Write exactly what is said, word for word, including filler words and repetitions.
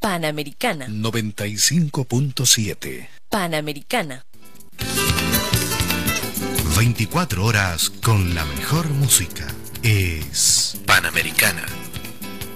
Panamericana. noventa y cinco punto siete. Panamericana. veinticuatro horas con la mejor música. Es Panamericana.